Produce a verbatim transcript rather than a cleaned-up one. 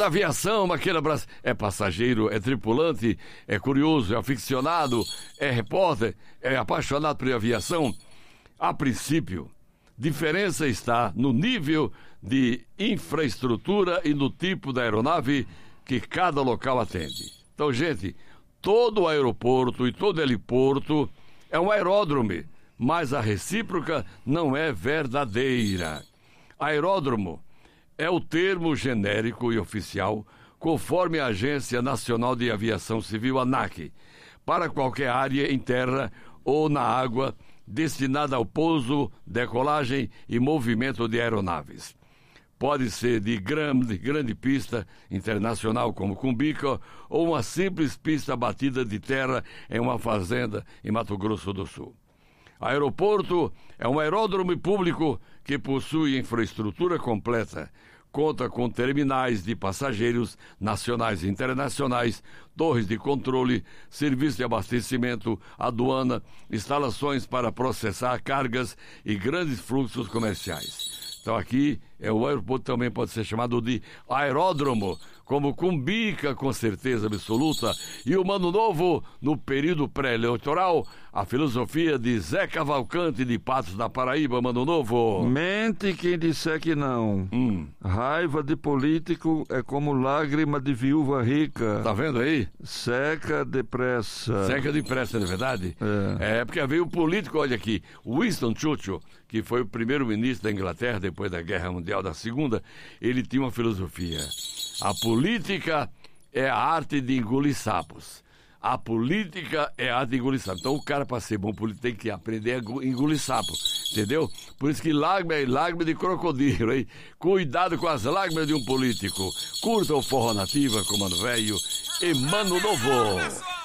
aviação, Maquena Brasil. É passageiro, é tripulante, é curioso, é aficionado, é repórter, é apaixonado por aviação. A princípio, diferença está no nível de infraestrutura e no tipo da aeronave que cada local atende. Então, gente, todo aeroporto e todo heliporto é um aeródromo, mas a recíproca não é verdadeira. Aeródromo é o termo genérico e oficial, conforme a Agência Nacional de Aviação Civil, ANAC, para qualquer área em terra ou na água destinada ao pouso, decolagem e movimento de aeronaves. Pode ser de grande, grande pista internacional como Cumbica ou uma simples pista batida de terra em uma fazenda em Mato Grosso do Sul. Aeroporto é um aeródromo público que possui infraestrutura completa, conta com terminais de passageiros nacionais e internacionais, torres de controle, serviço de abastecimento, aduana, instalações para processar cargas e grandes fluxos comerciais. Então aqui é o aeroporto, também pode ser chamado de aeródromo, como Cumbica, com certeza absoluta, e o Mano Novo, no período pré-eleitoral, a filosofia de Zé Cavalcante de Patos da Paraíba, Mano Novo. Mente quem disser que não. Hum. Raiva de político é como lágrima de viúva rica. Tá vendo aí? Seca depressa. Seca depressa, não é verdade? É. É, porque veio o político, olha aqui, Winston Churchill, que foi o primeiro-ministro da Inglaterra depois da Guerra Mundial da Segunda, ele tinha uma filosofia. A política é a arte de engolir sapos. A política é a arte de engolir sapos. Então o cara, para ser bom político, tem que aprender a engolir sapo, entendeu? Por isso que lágrima é lágrima de crocodilo, hein? Cuidado com as lágrimas de um político. Curta o Forró Nativa com Mano Velho e Mano Novo.